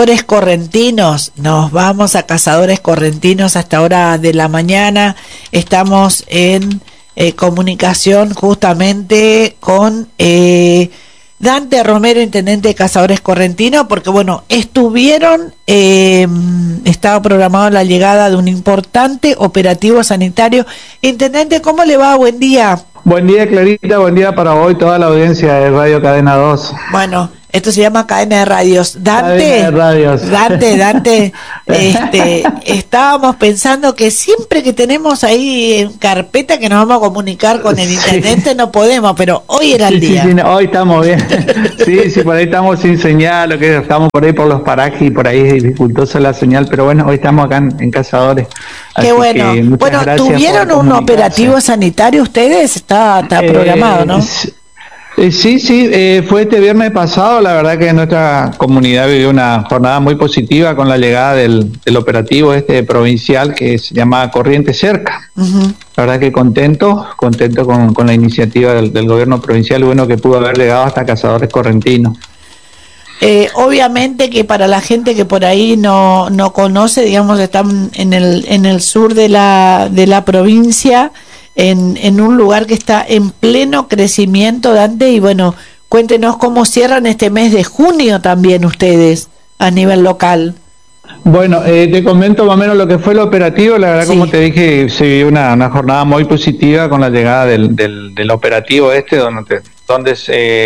Cazadores Correntinos. Nos vamos a Cazadores Correntinos hasta hora de la mañana. Estamos en comunicación justamente con Dante Romero, intendente de Cazadores Correntinos, porque bueno, estaba programado la llegada de un importante operativo sanitario. Intendente, ¿cómo le va? Buen día. Buen día, Clarita, buen día para hoy, toda la audiencia de Radio Cadena 2. Bueno, esto se llama Cadena de Radios. Dante, Cadena de Radios. Dante, estábamos pensando que siempre que tenemos ahí en carpeta que nos vamos a comunicar con el intendente, no podemos, pero hoy era el día. Sí, hoy estamos bien. Sí, por ahí estamos sin señal, lo que estamos por ahí por los parajes y por ahí es dificultosa la señal, pero bueno, hoy estamos acá en Cazadores. Qué bueno. Bueno, ¿tuvieron un operativo sanitario ustedes? Está programado, ¿no? Sí, fue este viernes pasado. La verdad que nuestra comunidad vivió una jornada muy positiva con la llegada del operativo provincial que se llama Corriente Cerca. Uh-huh. La verdad que contento con la iniciativa del gobierno provincial, bueno, que pudo haber llegado hasta Cazadores Correntinos. Obviamente que para la gente que por ahí no conoce, digamos, están en el sur de la provincia, en un lugar que está en pleno crecimiento, Dante, y bueno, cuéntenos cómo cierran este mes de junio también ustedes a nivel local. Bueno, te comento más o menos lo que fue el operativo. La verdad, sí, como te dije, se vivió una jornada muy positiva con la llegada del operativo donde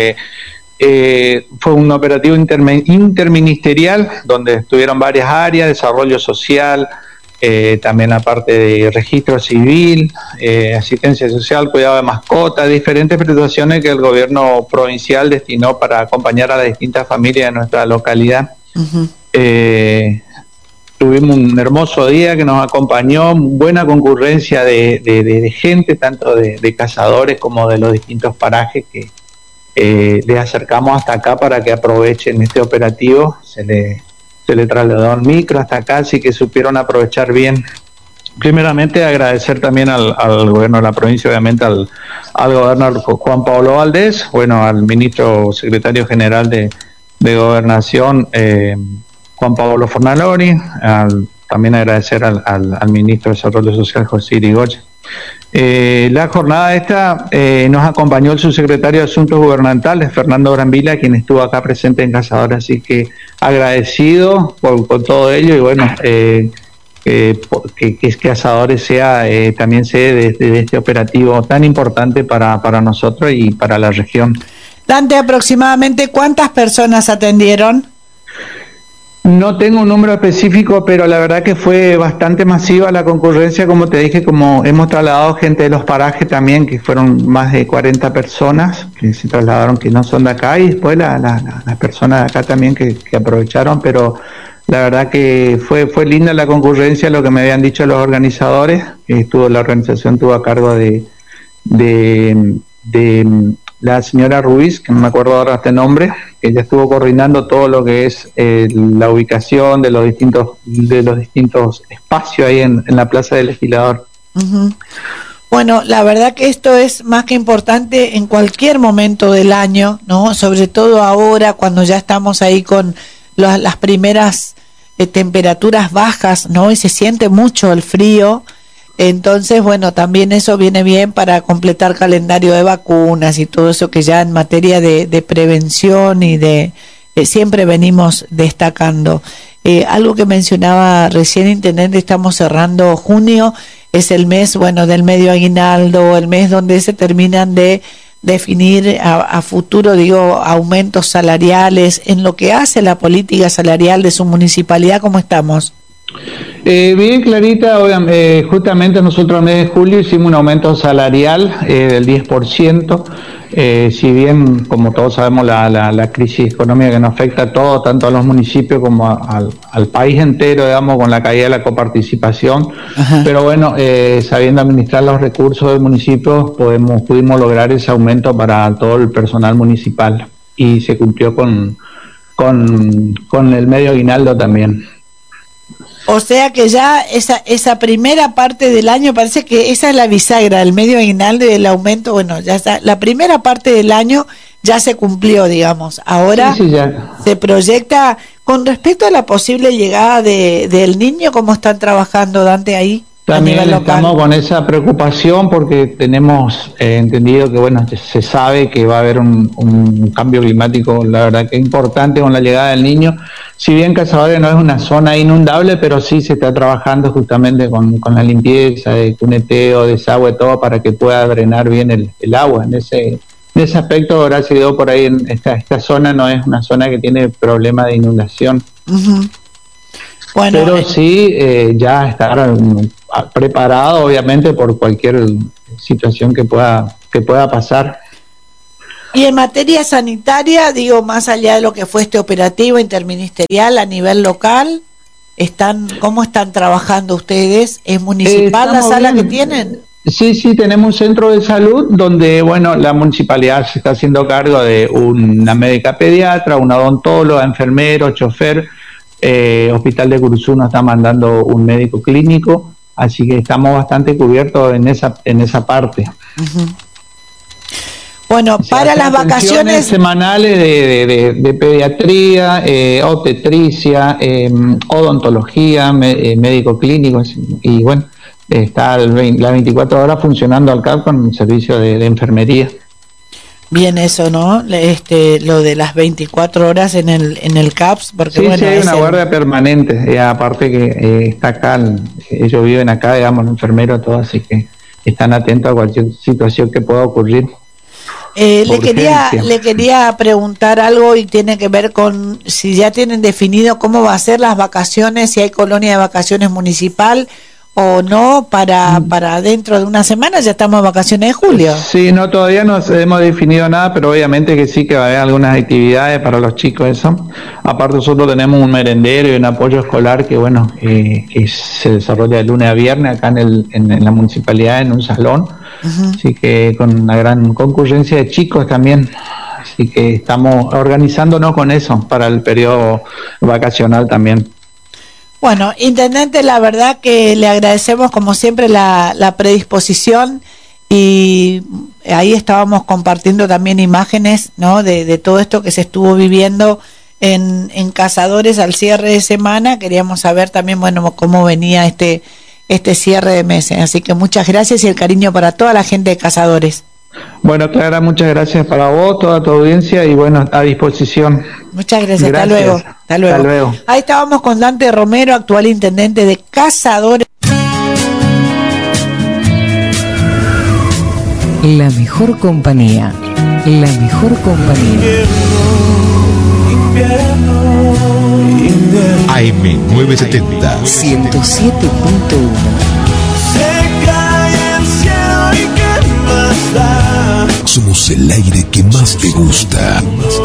fue un operativo interministerial donde estuvieron varias áreas: desarrollo social, también la parte de registro civil, asistencia social, cuidado de mascotas, diferentes prestaciones que el gobierno provincial destinó para acompañar a las distintas familias de nuestra localidad. Uh-huh. Tuvimos un hermoso día que nos acompañó, buena concurrencia de gente, tanto de cazadores como de los distintos parajes que les acercamos hasta acá para que aprovechen este operativo. Se le trasladó un micro hasta acá, así que supieron aprovechar bien. Primeramente agradecer también al gobierno de la provincia, obviamente al gobernador Juan Pablo Valdés, bueno, al ministro secretario general de Gobernación, Juan Pablo Fornalori, también agradecer al ministro de Desarrollo Social, José Irigoyen. La jornada nos acompañó el subsecretario de Asuntos Gubernamentales, Fernando Brambila, quien estuvo acá presente en Cazadores, así que agradecido por todo ello, y bueno, que Cazadores también sede de este operativo tan importante para nosotros y para la región. Dante, aproximadamente ¿cuántas personas atendieron? No tengo un número específico, pero la verdad que fue bastante masiva la concurrencia, como te dije, como hemos trasladado gente de los parajes también, que fueron más de 40 personas que se trasladaron, que no son de acá, y después las personas de acá también que aprovecharon, pero la verdad que fue linda la concurrencia, lo que me habían dicho los organizadores. La organización tuvo a cargo de la señora Ruiz, que no me acuerdo ahora este nombre, que ella estuvo coordinando todo lo que es la ubicación de los distintos espacios ahí en la Plaza del Legislador. Uh-huh. Bueno, la verdad que esto es más que importante en cualquier momento del año, ¿no? Sobre todo ahora, cuando ya estamos ahí con las primeras temperaturas bajas, ¿no? Y se siente mucho el frío. Entonces, bueno, también eso viene bien para completar calendario de vacunas y todo eso que ya en materia de prevención y siempre venimos destacando. Algo que mencionaba recién, intendente, estamos cerrando junio, es el mes, bueno, del medio aguinaldo, el mes donde se terminan de definir a futuro, aumentos salariales. En lo que hace la política salarial de su municipalidad, ¿cómo estamos? Bien, Clarita, justamente nosotros en el mes de julio hicimos un aumento salarial del 10%, si bien, como todos sabemos, la crisis económica que nos afecta a todos, tanto a los municipios como al país entero, con la caída de la coparticipación. Ajá. Pero bueno, sabiendo administrar los recursos del municipio, pudimos lograr ese aumento para todo el personal municipal, y se cumplió con el medio aguinaldo también. O sea que ya esa primera parte del año, parece que esa es la bisagra, el medio aguinaldo y el aumento, bueno, ya está. La primera parte del año ya se cumplió, digamos. Ahora Sí, ya. se proyecta con respecto a la posible llegada del niño. ¿Cómo están trabajando, Dante, ahí a nivel También local? estamos con esa preocupación porque tenemos entendido que, bueno, se sabe que va a haber un cambio climático, la verdad que importante con la llegada del niño. Si bien Cazadores no es una zona inundable, pero sí se está trabajando justamente con la limpieza, de cuneteo, desagüe, todo para que pueda drenar bien el agua. En ese aspecto, gracias a Dios, por ahí en esta zona no es una zona que tiene problema de inundación. Uh-huh. Bueno, Pero sí ya estar preparado, obviamente, por cualquier situación que pueda pasar. y en materia sanitaria, digo, más allá de lo que fue este operativo interministerial a nivel local, ¿cómo están trabajando ustedes? ¿Es municipal la sala bien. que tienen? Sí, tenemos un centro de salud donde, bueno, la municipalidad se está haciendo cargo de una médica pediatra, una odontóloga, enfermero, chofer. Hospital de Curuzú nos está mandando un médico clínico, así que estamos bastante cubiertos en esa parte. Uh-huh. Bueno, para las vacaciones semanales de pediatría, obstetricia, odontología, médico clínico, y bueno, está las 24 horas funcionando al CAP con un servicio de enfermería. Bien eso, ¿no? Lo de las 24 horas en el CAPS, porque sí, bueno, sí, hay una guardia permanente, aparte que está acá, ellos viven acá, digamos, los enfermeros, todo, así que están atentos a cualquier situación que pueda ocurrir. Le quería preguntar algo y tiene que ver con si ya tienen definido cómo va a ser las vacaciones, si hay colonia de vacaciones municipal o no para dentro de una semana. Ya estamos en vacaciones de julio. Sí, no, todavía no hemos definido nada, pero obviamente que sí que va a haber algunas actividades para los chicos, eso. Aparte nosotros tenemos un merendero y un apoyo escolar que, bueno, que se desarrolla de lunes a viernes acá en la municipalidad, en un salón. Uh-huh. Así que con una gran concurrencia de chicos también. Así que estamos organizándonos con eso para el periodo vacacional también. Bueno, intendente, la verdad que le agradecemos como siempre la predisposición, y ahí estábamos compartiendo también imágenes, ¿no? de todo esto que se estuvo viviendo en Cazadores al cierre de semana. Queríamos saber también, bueno, cómo venía este cierre de meses. Así que muchas gracias y el cariño para toda la gente de Cazadores. Bueno, Clara, muchas gracias para vos, toda tu audiencia, y bueno, a disposición. Muchas gracias. Hasta luego. Hasta luego. Ahí estábamos con Dante Romero, actual intendente de Cazadores. La mejor compañía. La mejor compañía. AM970 107.1. Somos el aire que más te gusta.